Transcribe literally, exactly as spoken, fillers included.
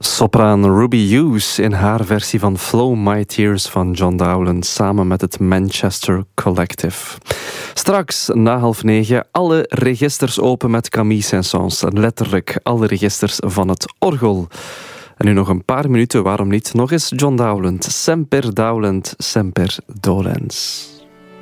Sopraan Ruby Hughes in haar versie van Flow My Tears van John Dowland samen met het Manchester Collective. Straks na half negen alle registers open met Camille Saint-Saëns. Letterlijk alle registers van het orgel. En nu nog een paar minuten, waarom niet? Nog eens John Dowland. Semper Dowland, semper dolens.